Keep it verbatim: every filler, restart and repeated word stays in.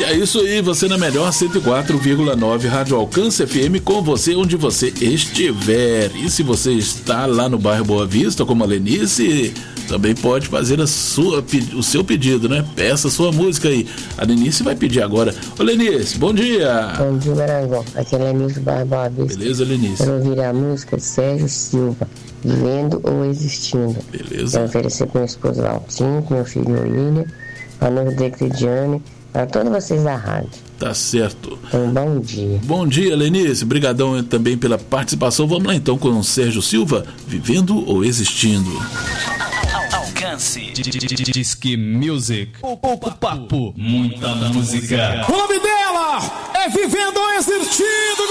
É isso aí, você na melhor cento e quatro vírgula nove Rádio Alcance F M, com você onde você estiver. E se você está lá no bairro Boa Vista, como a Lenice, também pode fazer a sua, o seu pedido, né? Peça a sua música aí. A Lenice vai pedir agora. Ô Lenice, bom dia. Bom dia, Marangó. Aqui é Lenice do bairro Boa Vista. Beleza, Lenice? Quero ouvir a música de Sérgio Silva, Vivendo ou Existindo. Beleza. Quero oferecer para minha esposa Valtinho, para meu filho William, para meu Rodrigo Cridiane, para todos vocês da rádio. Tá certo. Um bom dia. Bom dia, Lenice. Obrigadão também pela participação. Vamos lá então com o Sérgio Silva, Vivendo ou Existindo. Alcance. Disque Music. Pouco papo, muita música. O nome dela é Vivendo ou Existindo.